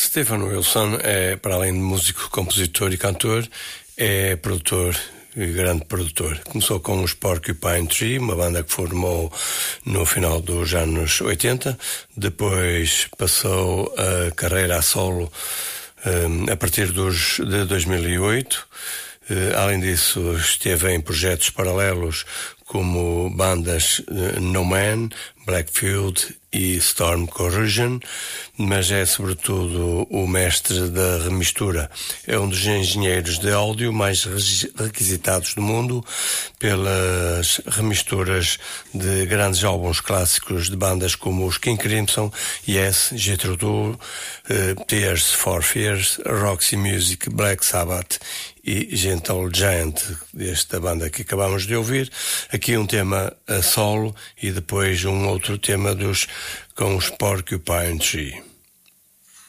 Stephen Wilson é, para além de músico, compositor e cantor, é produtor e grande produtor. Começou com os Porcupine Tree, uma banda que formou no final dos anos 80, depois passou a carreira a solo a partir de 2008. Além disso, esteve em projetos paralelos como bandas No Man, Blackfield e Storm Corrosion, mas é sobretudo o mestre da remistura. É um dos engenheiros de áudio mais requisitados do mundo pelas remisturas de grandes álbuns clássicos de bandas como os King Crimson, Yes, Jethro Tull, Tears for Fears, Roxy Music, Black Sabbath e Gentle Giant, desta banda que acabamos de ouvir. Aqui um tema a solo e depois um outro tema com os Porcupine Tree.